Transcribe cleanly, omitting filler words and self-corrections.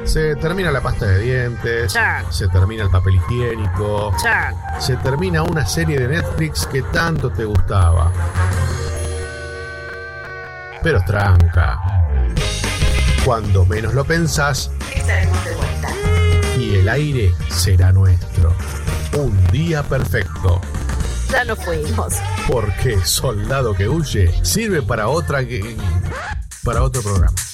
Se termina la pasta de dientes, Chan. se termina el papel higiénico, Chan. se termina una serie de Netflix que tanto te gustaba. Pero tranca, cuando menos lo pensás, Estaremos de vuelta. y el aire será nuestro. Un día perfecto. Ya nos fuimos. Porque Soldado que huye sirve para otro programa.